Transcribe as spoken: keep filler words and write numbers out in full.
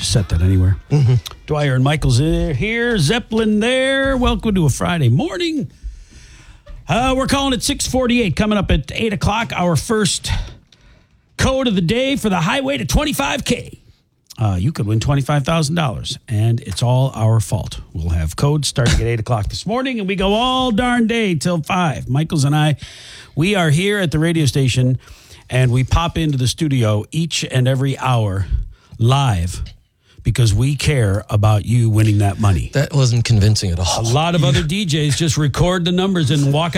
Just set that anywhere. Mm-hmm. Dwyer and Michael's here. Zeppelin there. Welcome to a Friday morning. Uh, we're calling it six forty-eight. Coming up at eight o'clock, our first code of the day for the highway to twenty-five K. Uh, you could win twenty-five thousand dollars, and it's all our fault. We'll have codes starting at eight o'clock this morning, and we go all darn day till five. Michaels and I, we are here at the radio station, and we pop into the studio each and every hour live because we care about you winning that money. That wasn't convincing at all. A lot of yeah. other D Js just record the numbers and walk